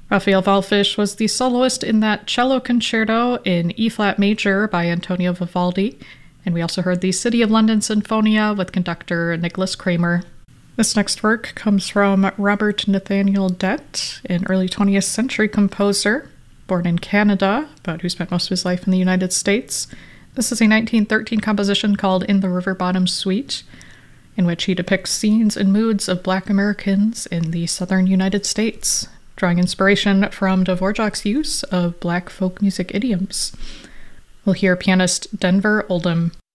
Raphael Wallfisch was the soloist in that cello concerto in E-flat major by Antonio Vivaldi, and we also heard the City of London Sinfonia with conductor Nicholas Kramer. This next work comes from Robert Nathaniel Dett, an early 20th century composer, born in Canada, but who spent most of his life in the United States. This is a 1913 composition called In the River Bottom Suite, in which he depicts scenes and moods of Black Americans in the southern United States, drawing inspiration from Dvorak's use of Black folk music idioms. We'll hear pianist Denver Oldham.